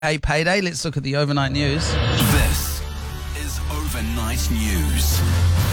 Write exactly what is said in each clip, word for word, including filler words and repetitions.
Hey, payday. Let's look at the overnight news. This is overnight news.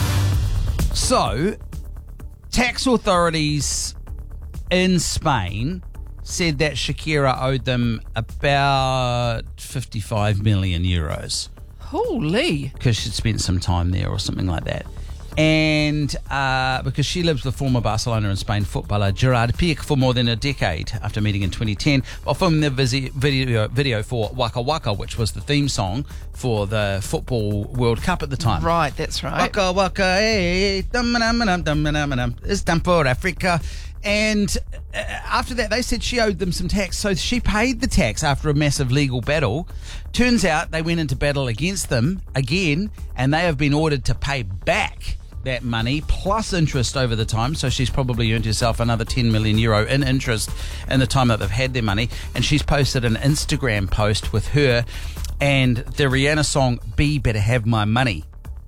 So, tax authorities in Spain said that Shakira owed them about fifty-five million euros Holy. because she'd spent some time there or something like that. And uh, because she lives with former Barcelona and Spain footballer Gerard Piqué for more than a decade after meeting in twenty ten while filming the visi- video, video for Waka Waka, which was the theme song for the Football World Cup at the time. Right, that's right. Waka Waka, hey, dum-a-dum-a-dum, dum-a-dum-a-dum, it's time for Africa. And uh, after that, they said she owed them some tax. So she paid the tax after a massive legal battle. Turns out they went into battle against them again, and they have been ordered to pay back that money plus interest over the time. So she's probably earned herself another ten million euro in interest in the time that they've had their money. And she's posted an Instagram post with her and the Rihanna song B Better Have My Money.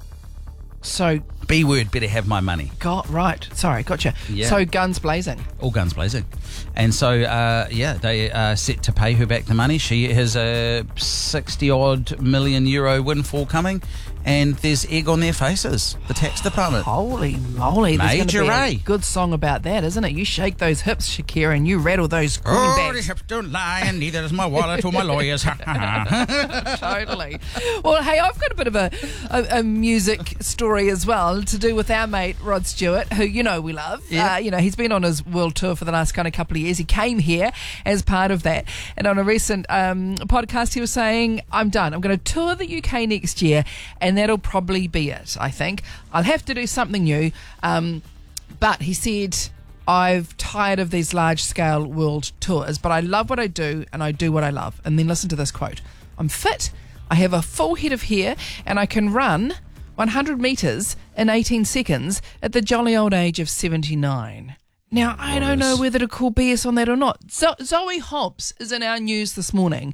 So, B word, better have my money. got right. Sorry, gotcha. Yeah. So, guns blazing. All guns blazing. And so, uh, yeah, they are set to pay her back the money. She has a sixty-odd million euro windfall coming, and there's egg on their faces, the tax department. Holy moly. There's Major gonna be Ray. a good song about that, isn't it? You shake those hips, Shakira, and you rattle those Oh, greenbacks. the hips don't lie, and neither does my wallet or my lawyers. Totally. Well, hey, I've got a bit of a, a, a music story as well to do with our mate Rod Stewart, who you know we love. Yeah. Uh, you know, he's been on his world tour for the last kind of couple of years. He came here as part of that. And on a recent um, podcast, he was saying, I'm done. I'm going to tour the U K next year, and that'll probably be it, I think. I'll have to do something new. Um, but he said, I've tired of these large-scale world tours, but I love what I do, and I do what I love. And then listen to this quote. I'm fit, I have a full head of hair, and I can run one hundred metres in eighteen seconds at the jolly old age of seventy-nine. Now, I don't know whether to call B S on that or not. Zo- Zoe Hobbs is in our news this morning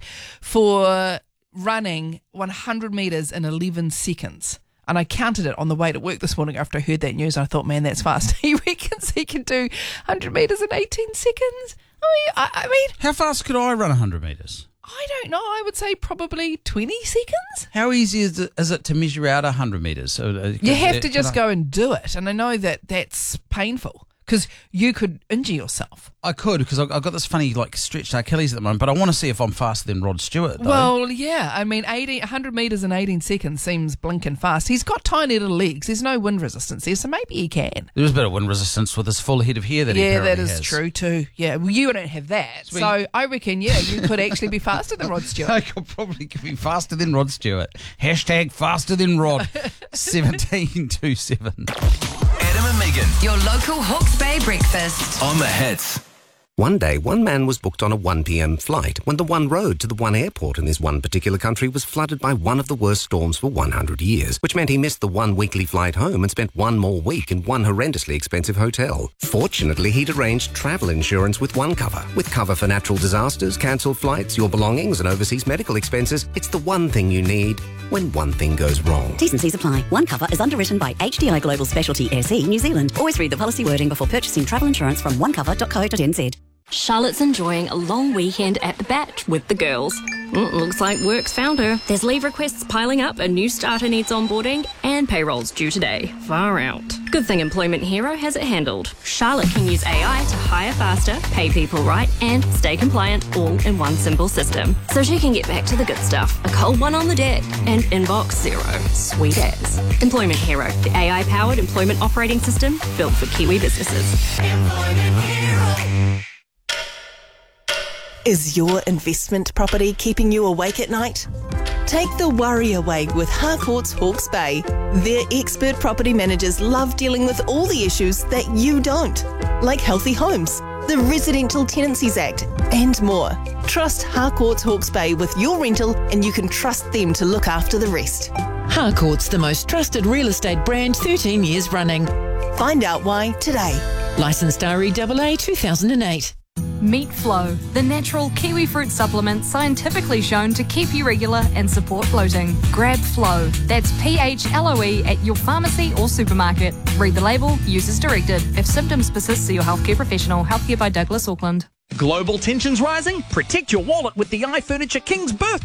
for running one hundred metres in eleven seconds. And I counted it on the way to work this morning after I heard that news. And I thought, man, that's fast. He reckons he can do one hundred metres in eighteen seconds. I mean, I, I mean, How fast could I run one hundred metres? I don't know. I would say probably twenty seconds. How easy is it, is it to measure out one hundred metres? So, uh, You have to can just I- go and do it. And I know that that's painful because you could injure yourself. I could, because I've I've got this funny, like, stretched Achilles at the moment, but I want to see if I'm faster than Rod Stewart, though. Well, yeah. I mean, eighty, one hundred metres in eighteen seconds seems blinking fast. He's got tiny little legs. There's no wind resistance there, so maybe he can. There's a bit of wind resistance with his full head of hair that he Yeah, apparently that is has. true too. Yeah, well, you don't have that. Sweet. So I reckon, yeah, you could actually be faster than Rod Stewart. I could probably be faster than Rod Stewart. Hashtag faster than Rod. seventeen two seven. Adam and Megan Your local Hawke's Bay breakfast. on the hits. One day, one man was booked on a one p.m. flight when the one road to the one airport in this one particular country was flooded by one of the worst storms for one hundred years, which meant he missed the one weekly flight home and spent one more week in one horrendously expensive hotel. Fortunately, he'd arranged travel insurance with OneCover. With cover for natural disasters, cancelled flights, your belongings and overseas medical expenses, it's the one thing you need when one thing goes wrong. T's and C's apply. OneCover is underwritten by H D I Global Specialty S E New Zealand. Always read the policy wording before purchasing travel insurance from one cover dot co dot n z. Charlotte's enjoying a long weekend at the Bat with the girls. Mm, looks like work's found her. There's leave requests piling up, a new starter needs onboarding, and payroll's due today. Far out. Good thing Employment Hero has it handled. Charlotte can use A I to hire faster, pay people right, and stay compliant all in one simple system. So she can get back to the good stuff. A cold one on the deck and inbox zero. Sweet as. Employment Hero, the A I-powered employment operating system built for Kiwi businesses. Employment Hero. Is your investment property keeping you awake at night? Take the worry away with Harcourts Hawke's Bay. Their expert property managers love dealing with all the issues that you don't, like healthy homes, the Residential Tenancies Act, and more. Trust Harcourts Hawke's Bay with your rental and you can trust them to look after the rest. Harcourt's, the most trusted real estate brand, thirteen years running. Find out why today. Licensed R E A A two thousand eight. Meat Flow, the natural kiwi fruit supplement scientifically shown to keep you regular and support bloating. Grab Flow, that's P H L O E at your pharmacy or supermarket. Read the label, use as directed. If symptoms persist, see your healthcare professional. Healthcare by Douglas Auckland. Global tensions rising? Protect your wallet with the iFurniture King's birthday